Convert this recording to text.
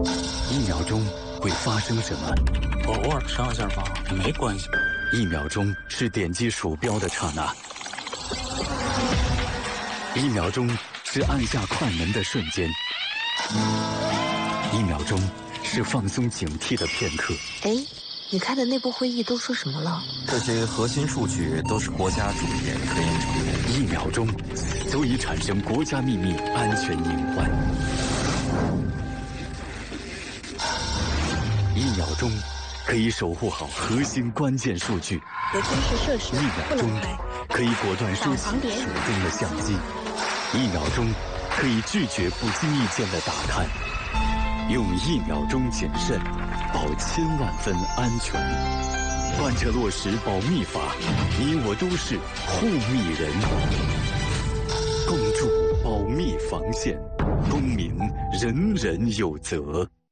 1秒钟会发生什么？ 偶尔上下吧，没关系。 1秒钟是点击鼠标的刹那，1秒钟是按下快门的瞬间，1秒钟是放松警惕的片刻。 哎，你开的内部会议都说什么了？ 这些核心数据都是国家主研科研成果。 1秒钟足以产生国家秘密安全隐患。1秒钟可以守护好核心关键数据。 核军事设施 1秒钟可以果断收起手中的相机。1秒钟可以拒绝不经意间的打探。用1秒钟谨慎，保千万分安全。贯彻落实保密法，你我都是护密人。共筑保密防线，公民人人有责。